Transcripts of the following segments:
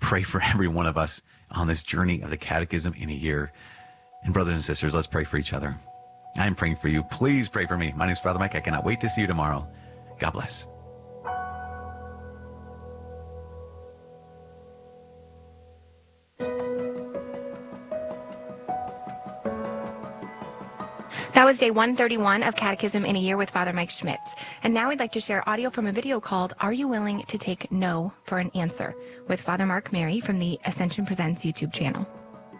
pray for every one of us on this journey of the Catechism in a year. And brothers and sisters, let's pray for each other. I'm praying for you. Please pray for me. My name is Father Mike. I cannot wait to see you tomorrow. God bless. That was day 131 of Catechism in a Year with Father Mike Schmitz. And now we'd like to share audio from a video called Are You Willing to Take No for an Answer? With Father Mark Mary from the Ascension Presents YouTube channel.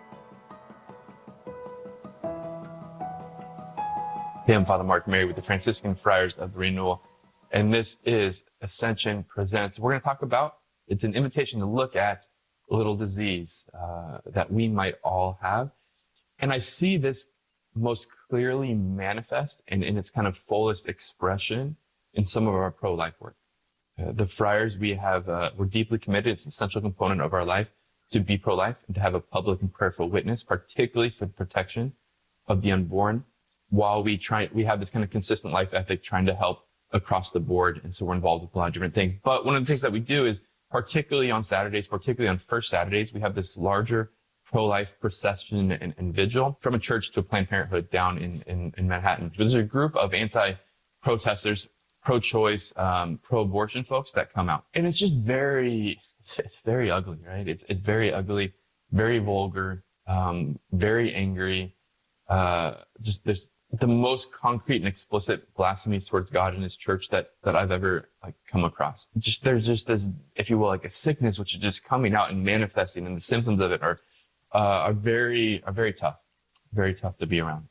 Hey, I'm Father Mark Mary with the Franciscan Friars of the Renewal, and this is Ascension Presents. We're going to talk about, it's an invitation to look at a little disease that we might all have. And I see this most clearly manifest and in its kind of fullest expression in some of our pro-life work. The friars, we're deeply committed. It's an essential component of our life to be pro-life and to have a public and prayerful witness, particularly for the protection of the unborn, while we have this kind of consistent life ethic trying to help across the board. And so we're involved with a lot of different things. But one of the things that we do is, particularly on Saturdays, particularly on first Saturdays, we have this larger pro-life procession and vigil from a church to a Planned Parenthood down in Manhattan. There's a group of anti-protesters, pro-choice, pro-abortion folks that come out. And it's just it's very ugly, right? It's very ugly, very vulgar, very angry. There's the most concrete and explicit blasphemies towards God and his church that I've ever come across. There's just this, if you will, like a sickness which is just coming out and manifesting, and the symptoms of it are very tough to be around.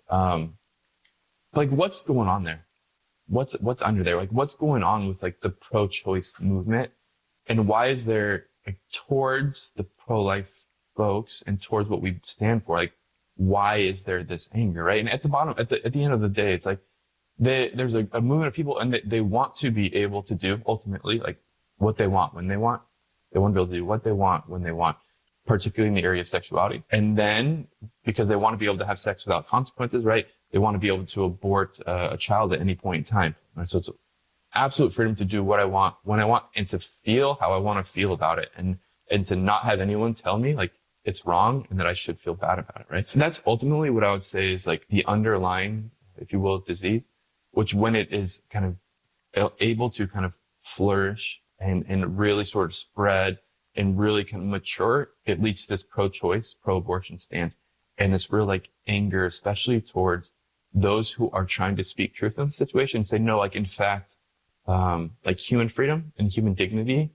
What's going on there? What's under there? What's going on with the pro-choice movement, and why is there towards the pro-life folks and towards what we stand for? Why is there this anger, right? And at the bottom, at the end of the day, it's there's a movement of people, and they want to be able to do ultimately what they want when they want. They want to be able to do what they want when they want, particularly in the area of sexuality. And then, because they want to be able to have sex without consequences, right? They want to be able to abort a child at any point in time. Right? So it's absolute freedom to do what I want, when I want, and to feel how I want to feel about it. And to not have anyone tell me it's wrong and that I should feel bad about it, right? So that's ultimately what I would say is the underlying, if you will, disease, which when it is kind of able to kind of flourish and really sort of spread and really kind of mature, it leads to this pro-choice, pro-abortion stance, and this real anger, especially towards those who are trying to speak truth in the situation and say, no, in fact, human freedom and human dignity,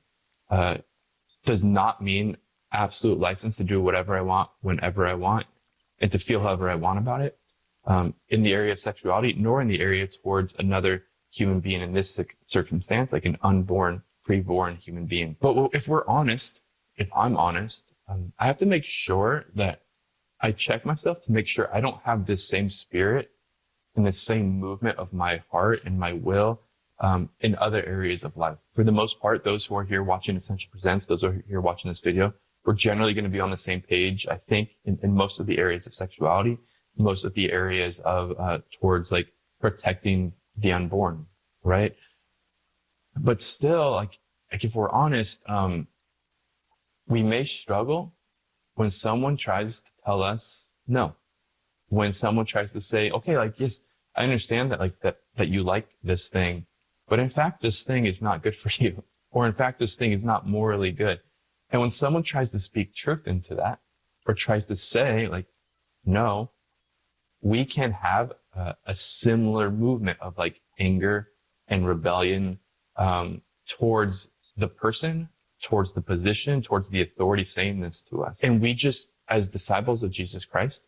does not mean absolute license to do whatever I want, whenever I want, and to feel however I want about it, in the area of sexuality, nor in the area towards another human being in this circumstance, an unborn, preborn human being. But if I'm honest, I have to make sure that I check myself to make sure I don't have this same spirit and the same movement of my heart and my will in other areas of life. For the most part, those who are here watching Ascension Presents, those who are here watching this video, we're generally going to be on the same page, I think, in most of the areas of sexuality, most of the areas of towards protecting the unborn, right? But still, if we're honest, we may struggle when someone tries to tell us no. When someone tries to say, okay, yes, I understand that you like this thing, but in fact, this thing is not good for you. Or in fact, this thing is not morally good. And when someone tries to speak truth into that, or tries to say no, we can have a similar movement of anger and rebellion, towards the person, towards the position, towards the authority saying this to us. And we just, as disciples of Jesus Christ,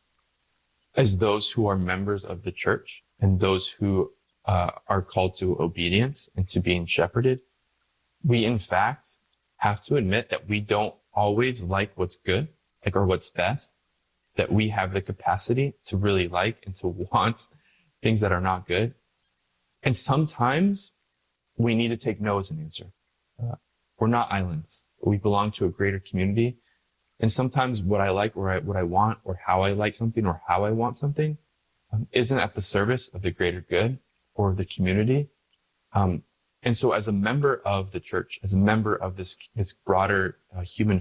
as those who are members of the church and those who are called to obedience and to being shepherded, we in fact have to admit that we don't always like what's good, or what's best, that we have the capacity to really and to want things that are not good. And sometimes we need to take no as an answer. We're not islands. We belong to a greater community. And sometimes what I like, or what I want, or how I like something, or how I want something, isn't at the service of the greater good or of the community. And so as a member of the church, as a member of this broader human